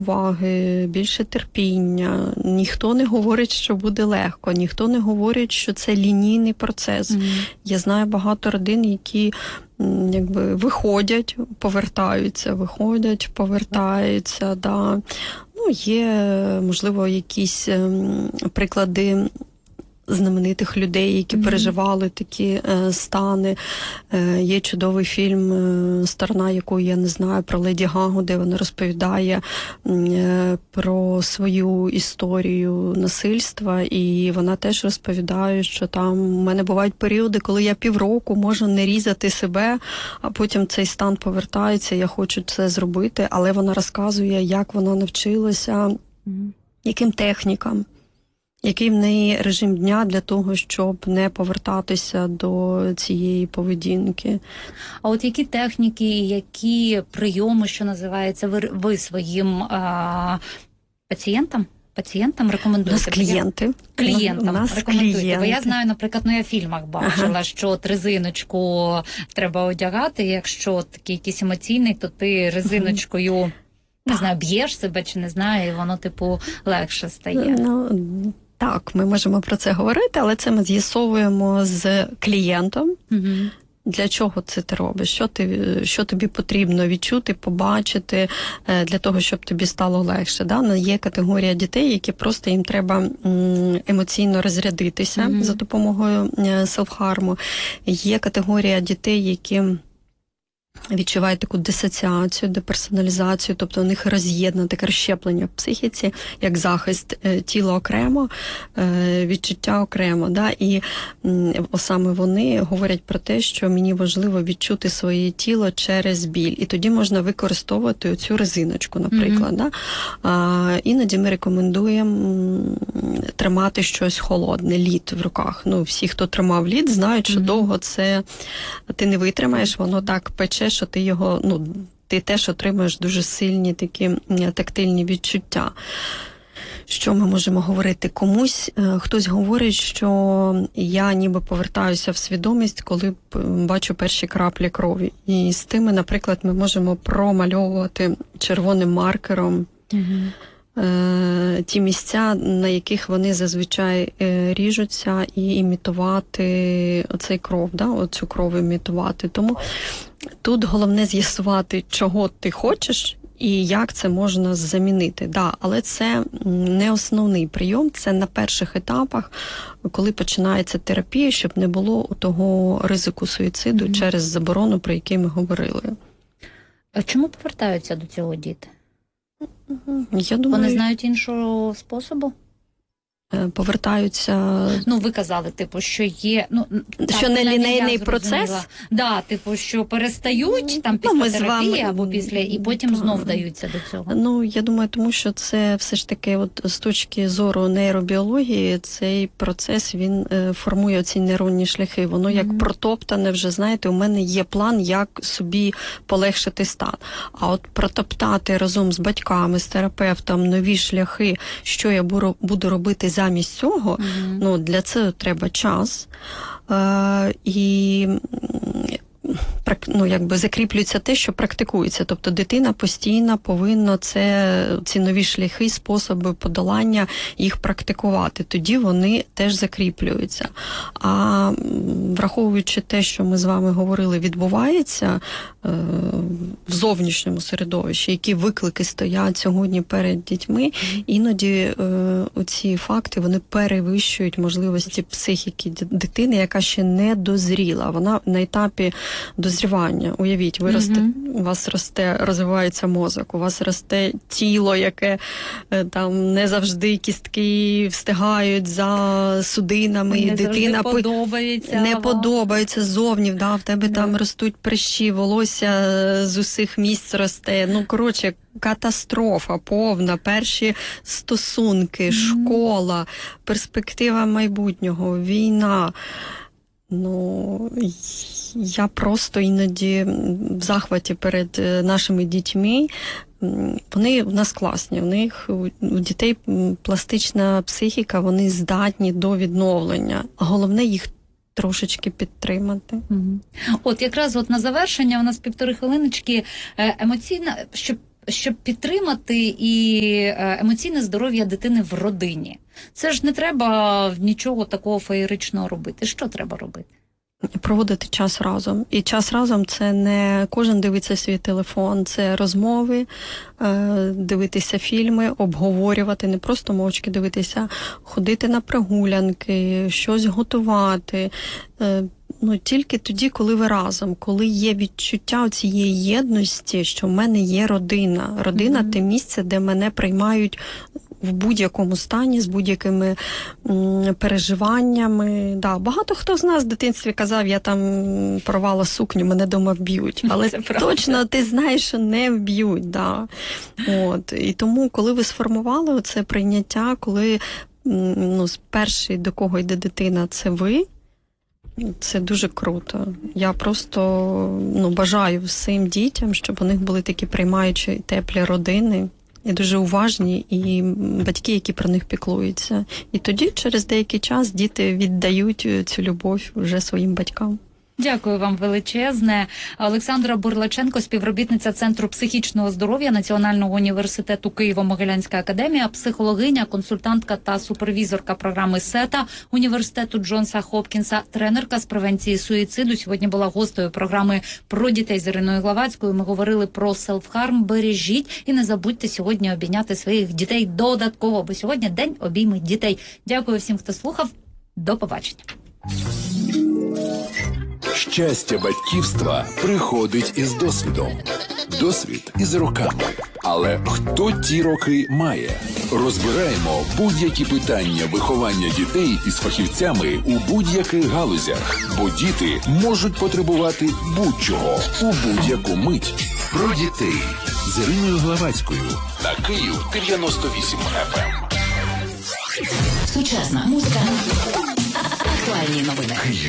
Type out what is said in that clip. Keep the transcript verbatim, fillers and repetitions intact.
уваги, більше терпіння. Ніхто не говорить, що буде легко, ніхто не говорить, що це лінійний процес. Mm-hmm. Я знаю багато родин, які якби виходять, повертаються, виходять, повертаються. Да. Ну, є, можливо, якісь приклади знаменитих людей, які mm-hmm. переживали такі е, стани. Е, є чудовий фільм е, «Сторона, яку я не знаю», про Леді Гагу, де вона розповідає е, про свою історію насильства, і вона теж розповідає, що там у мене бувають періоди, коли я півроку можу не різати себе, а потім цей стан повертається, я хочу це зробити, але вона розказує, як вона навчилася, mm-hmm. яким технікам, який в неї режим дня для того, щоб не повертатися до цієї поведінки. А от які техніки, які прийоми, що називається, ви, ви своїм а, пацієнтам? Пацієнтам рекомендуєте? У нас клієнти. Клієнтам у нас рекомендуєте. Клієнти. Бо я знаю, наприклад, ну я в фільмах бачила, ага. що от резиночку треба одягати, якщо такий якийсь емоційний, то ти резиночкою... Ага. Не знаю, б'єш себе чи не знаю, і воно, типу, легше стає. Ну, так, ми можемо про це говорити, але це ми з'ясовуємо з клієнтом. Угу. Для чого це ти робиш? Що, ти, що тобі потрібно відчути, побачити, для того, щоб тобі стало легше. Да? Є категорія дітей, які просто їм треба емоційно розрядитися угу. за допомогою селф-харму. Є категорія дітей, які... відчувають таку дисоціацію, деперсоналізацію, тобто у них роз'єднане таке розщеплення в психіці, як захист, тіло окремо, відчуття окремо. Да? І саме вони говорять про те, що мені важливо відчути своє тіло через біль. І тоді можна використовувати цю резиночку, наприклад. Mm-hmm. Да? А, іноді ми рекомендуємо тримати щось холодне, лід в руках. Ну, всі, хто тримав лід, знають, що mm-hmm. довго це ти не витримаєш, воно так пече, що ти його, ну, ти теж отримуєш дуже сильні такі тактильні відчуття. Що ми можемо говорити? Комусь, хтось говорить, що я ніби повертаюся в свідомість, коли бачу перші краплі крові. І з тими, наприклад, ми можемо промальовувати червоним маркером угу. ті місця, на яких вони зазвичай ріжуться, і імітувати оцей кров, да? Оцю кров імітувати. Тому тут головне з'ясувати, чого ти хочеш і як це можна замінити. Да, але це не основний прийом, це на перших етапах, коли починається терапія, щоб не було того ризику суїциду mm-hmm. через заборону, про який ми говорили. А чому повертаються до цього діти? Я думаю, вони знають іншого способу? Повертаються... Ну, ви казали, типу, що є... Ну, що не лінейний процес? Да, типу, що перестають там після ну, терапії вами... або після, і потім знов вдаються до цього. Ну, я думаю, тому що це все ж таки, от з точки зору нейробіології, цей процес, він е, формує ці нейронні шляхи. Воно mm-hmm. як протоптане вже, знаєте, у мене є план, як собі полегшити стан. А от протоптати разом з батьками, з терапевтом нові шляхи, що я буду, буду робити за замість цього, mm-hmm. ну, для цього треба час. Е, і ну, якби закріплюється те, що практикується. Тобто дитина постійно повинна це, ці нові шляхи, способи подолання їх практикувати. Тоді вони теж закріплюються. А враховуючи те, що ми з вами говорили, відбувається е, в зовнішньому середовищі, які виклики стоять сьогодні перед дітьми, іноді е, ці факти, вони перевищують можливості психіки дитини, яка ще не дозріла. Вона на етапі дозрівання. Уявіть, ви росте, mm-hmm. у вас росте, розвивається мозок, у вас росте тіло, яке там не завжди кістки встигають за судинами, не дитина подобається, не подобається зовні, да, в тебе mm-hmm. там ростуть прищі, волосся з усіх місць росте. Ну, коротше, катастрофа повна, перші стосунки, mm-hmm. школа, перспектива майбутнього, війна. Ну, я просто іноді в захваті перед нашими дітьми. Вони в нас класні, у них, у дітей пластична психіка, вони здатні до відновлення. Головне їх трошечки підтримати. Угу. От якраз от на завершення у нас півтори хвилиночки емоційна, щоб щоб підтримати і емоційне здоров'я дитини в родині. Це ж не треба нічого такого феєричного робити. Що треба робити? Проводити час разом. І час разом – це не кожен дивиться свій телефон, це розмови, дивитися фільми, обговорювати, не просто мовчки дивитися, ходити на прогулянки, щось готувати. Ну, тільки тоді, коли ви разом, коли є відчуття цієї єдності, що в мене є родина. Родина mm-hmm. – те місце, де мене приймають в будь-якому стані, з будь-якими м, переживаннями. Да, багато хто з нас в дитинстві казав, я там порвала сукню, мене дома вб'ють. Але точно ти знаєш, що не вб'ють. Да. От. І тому, коли ви сформували оце прийняття, коли ну, перший, до кого йде дитина, це ви, це дуже круто. Я просто ну, бажаю всім дітям, щоб у них були такі приймаючі теплі родини, і дуже уважні, і батьки, які про них піклуються. І тоді, через деякий час, діти віддають цю любов вже своїм батькам. Дякую вам величезне. Олександра Бурлаченко, співробітниця Центру психічного здоров'я Національного університету Києво-Могилянська академія, психологиня, консультантка та супервізорка програми СЕТА Університету Джонса Хопкінса, тренерка з превенції суїциду. Сьогодні була гостею програми «Про дітей» з Іриною Главацькою. Ми говорили про селф-харм. Бережіть і не забудьте сьогодні обійняти своїх дітей додатково, бо сьогодні день обійми дітей. Дякую всім, хто слухав. До побачення. Щастя батьківства приходить із досвідом. Досвід із роками. Але хто ті роки має? Розбираємо будь-які питання виховання дітей із фахівцями у будь-яких галузях. Бо діти можуть потребувати будь-чого у будь-яку мить. Про дітей з Іриною Главацькою на Київ дев'яносто вісім еф ем. Сучасна музика.